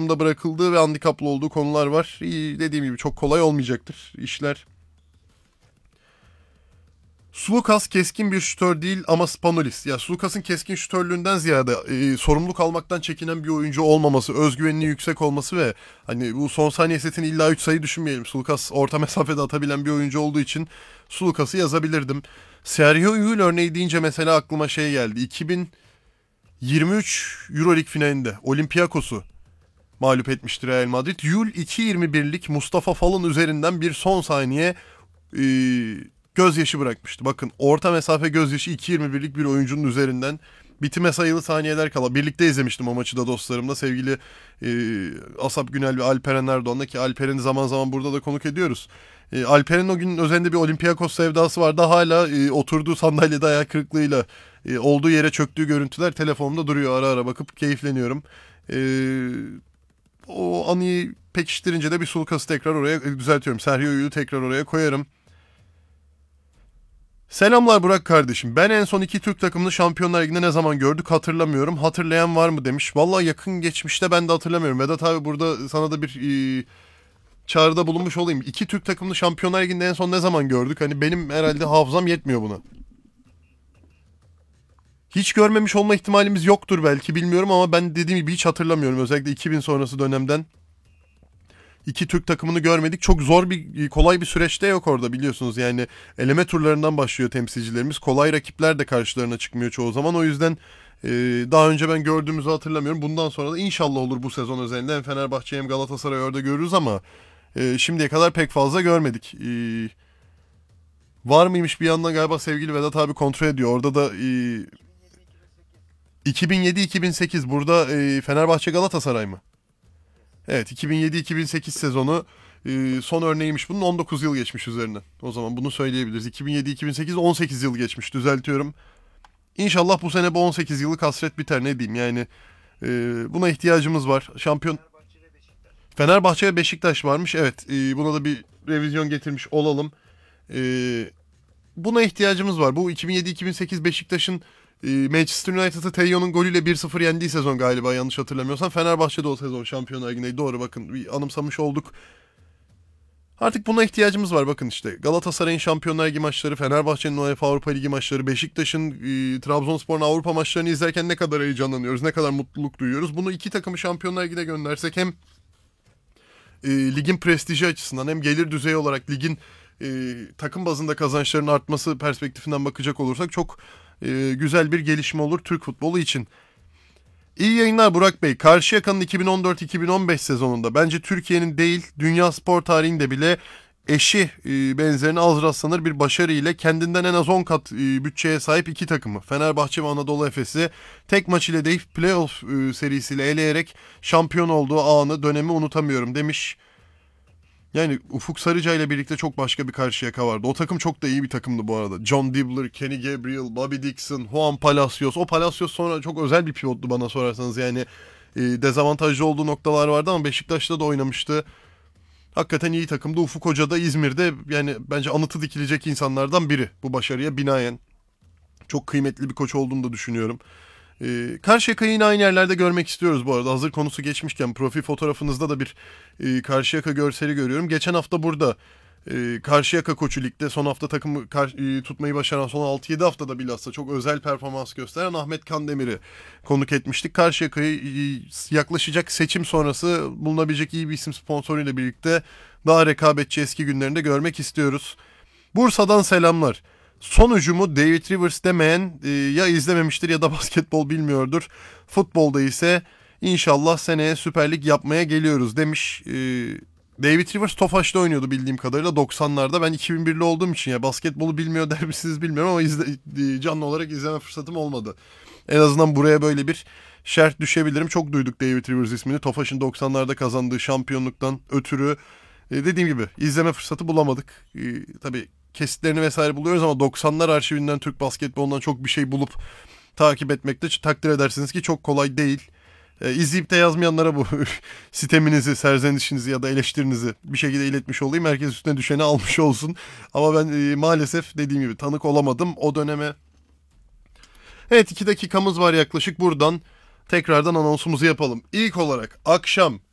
yarımda bırakıldığı ve handikaplı olduğu konular var. Dediğim gibi çok kolay olmayacaktır işler. Sulukas keskin bir şütör değil ama Spanoulis. Ya Sulukas'ın keskin şütörlüğünden ziyade sorumluluk almaktan çekinen bir oyuncu olmaması, özgüveninin yüksek olması ve hani bu son saniye setini illa 3 sayı düşünmeyelim. Sulukas orta mesafede atabilen bir oyuncu olduğu için Sulukas'ı yazabilirdim. Sergio Llull örneği deyince mesela aklıma şey geldi. 2023 Euroleague finalinde Olympiakos'u mağlup etmiştir Real Madrid. Llull 2.21'lik Mustafa Fal'ın üzerinden bir son saniye e, gözyaşı bırakmıştı. Bakın orta mesafe gözyaşı 2.21'lik bir oyuncunun üzerinden bitime sayılı saniyeler kala. Birlikte izlemiştim o maçı da dostlarımla. Sevgili Asap Günel ve Alperen Erdoğan'la ki Alperen'i zaman zaman burada da konuk ediyoruz. Alperen'in o gün özelinde bir Olympiakos sevdası vardı. Hala oturduğu sandalyede ayak kırıklığıyla olduğu yere çöktüğü görüntüler telefonumda duruyor. Ara ara bakıp keyifleniyorum. O anıyı pekiştirince de bir Sulukas'ı tekrar oraya düzeltiyorum. Sergio Llull'ü tekrar oraya koyarım. Selamlar Burak kardeşim. Ben en son iki Türk takımını Şampiyonlar Ligi'nde ne zaman gördük hatırlamıyorum. Hatırlayan var mı demiş. Vallahi yakın geçmişte ben de hatırlamıyorum. Vedat abi burada sana da bir çağrıda bulunmuş olayım. İki Türk takımını Şampiyonlar Ligi'nde en son ne zaman gördük? Hani benim herhalde hafızam yetmiyor buna. Hiç görmemiş olma ihtimalimiz yoktur belki bilmiyorum ama ben dediğim gibi hiç hatırlamıyorum. Özellikle 2000 sonrası dönemden iki Türk takımını görmedik. Çok zor bir, kolay bir süreçte yok orada biliyorsunuz. Yani eleme turlarından başlıyor temsilcilerimiz. Kolay rakipler de karşılarına çıkmıyor çoğu zaman. O yüzden daha önce ben gördüğümüzü hatırlamıyorum. Bundan sonra da inşallah olur bu sezon özelinde. Hem Fenerbahçe hem Galatasaray orada görürüz ama şimdiye kadar pek fazla görmedik. Var mıymış bir yandan galiba sevgili Vedat abi kontrol ediyor. Orada da 2007-2008 burada Fenerbahçe Galatasaray mı? Evet 2007-2008 sezonu son örneğiymiş bunun 19 yıl geçmiş üzerinden. O zaman bunu söyleyebiliriz. 2007-2008 18 yıl geçmiş düzeltiyorum. İnşallah bu sene bu 18 yıllık hasret biter ne diyeyim yani buna ihtiyacımız var. Fenerbahçe ve Beşiktaş varmış evet buna da bir revizyon getirmiş olalım. E, Buna ihtiyacımız var. Bu 2007-2008 Beşiktaş'ın Manchester United'ı Teyo'nun golüyle 1-0 yendiği sezon galiba yanlış hatırlamıyorsam. Fenerbahçe'de o sezon Şampiyonlar Ligi'ndeydi. Doğru bakın bir anımsamış olduk. Artık buna ihtiyacımız var bakın işte. Galatasaray'ın Şampiyonlar Ligi maçları, Fenerbahçe'nin UEFA Avrupa Ligi maçları, Beşiktaş'ın Trabzonspor'un Avrupa maçlarını izlerken ne kadar heyecanlanıyoruz, ne kadar mutluluk duyuyoruz. Bunu iki takımı Şampiyonlar Ligi'ne göndersek hem ligin prestiji açısından hem gelir düzeyi olarak ligin takım bazında kazançların artması perspektifinden bakacak olursak çok güzel bir gelişme olur Türk futbolu için. İyi yayınlar Burak Bey. Karşıyaka'nın 2014-2015 sezonunda bence Türkiye'nin değil dünya spor tarihinde bile eşi benzerine az rastlanır bir başarı ile kendinden en az 10 kat bütçeye sahip iki takımı Fenerbahçe ve Anadolu Efes'i tek maç ile değil playoff serisiyle eleyerek şampiyon olduğu anı dönemi unutamıyorum demiş. Yani Ufuk Sarıca ile birlikte çok başka bir Karşıyaka vardı. O takım çok da iyi bir takımdı bu arada. John Dibbler, Kenny Gabriel, Bobby Dixon, Juan Palacios. O Palacios sonra çok özel bir pivottu bana sorarsanız. Yani dezavantajlı olduğu noktalar vardı ama Beşiktaş'ta da oynamıştı. Hakikaten iyi takımdı. Ufuk Hoca da İzmir'de yani bence anıtı dikilecek insanlardan biri. Bu başarıya binaen. Çok kıymetli bir koç olduğunu da düşünüyorum. Karşıyaka'yı yine aynı yerlerde görmek istiyoruz bu arada. Hazır konusu geçmişken profil fotoğrafınızda da bir Karşıyaka görseli görüyorum. Geçen hafta burada Karşıyaka koçu ligde son hafta takımı tutmayı başaran son 6-7 haftada bilhassa çok özel performans gösteren Ahmet Kandemir'i konuk etmiştik. Karşıyaka'yı yaklaşacak seçim sonrası bulunabilecek iyi bir isim sponsoruyla birlikte daha rekabetçi eski günlerinde görmek istiyoruz. Bursa'dan selamlar. Son hücumu David Rivers demeyen ya izlememiştir ya da basketbol bilmiyordur. Futbolda ise inşallah seneye Süper Lig yapmaya geliyoruz demiş. David Rivers Tofaş'ta oynuyordu bildiğim kadarıyla 90'larda. Ben 2001'li olduğum için ya basketbolu bilmiyor der misiniz bilmiyorum ama canlı olarak izleme fırsatım olmadı. En azından buraya böyle bir şerh düşebilirim. Çok duyduk David Rivers ismini. Tofaş'ın 90'larda kazandığı şampiyonluktan ötürü dediğim gibi izleme fırsatı bulamadık. Tabii kesitlerini vesaire buluyoruz ama 90'lar arşivinden Türk basketbolundan çok bir şey bulup takip etmekte takdir edersiniz ki çok kolay değil. İzleyip de yazmayanlara bu siteminizi, serzenişinizi ya da eleştirinizi bir şekilde iletmiş olayım. Herkes üstüne düşeni almış olsun. Ama ben maalesef dediğim gibi tanık olamadım o döneme. Evet 2 dakikamız var yaklaşık buradan tekrardan anonsumuzu yapalım. İlk olarak akşam